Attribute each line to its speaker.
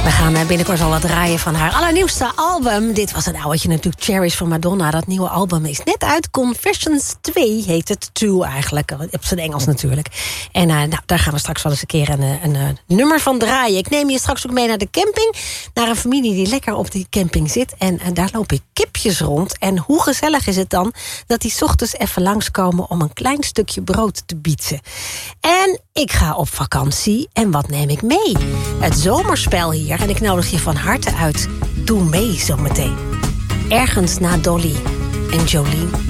Speaker 1: We gaan binnenkort al wat draaien van haar allernieuwste album. Dit was een ouwtje natuurlijk, Cherish van Madonna. Dat nieuwe album is net uit. Confessions 2 heet het. 2 eigenlijk, op zijn Engels natuurlijk. En daar gaan we straks wel eens een keer een nummer van draaien. Ik neem je straks ook mee naar de camping. Naar een familie die lekker op die camping zit. En daar lopen kipjes rond. En hoe gezellig is het dan dat die 's ochtends even langskomen om een klein stukje brood te bietsen. En ik ga op vakantie. En wat neem ik mee? Het zomerspel hier. En ik nodig je van harte uit. Doe mee zometeen. Ergens na Dolly en Jolene.